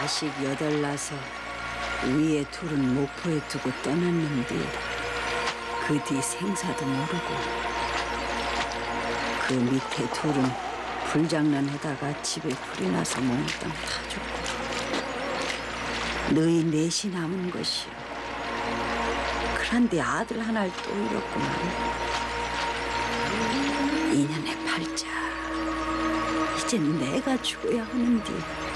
자식 8 낳아서 위에 둘은 목포에 두고 떠났는데 그 뒤 생사도 모르고 그 밑에 둘은 불장난하다가 집에 불이 나서 몽땅 다 죽고 너희 넷이 남은 것이요. 그런데 아들 하나를 또 잃었구만. 2년의 팔자. 이젠 내가 죽어야 하는데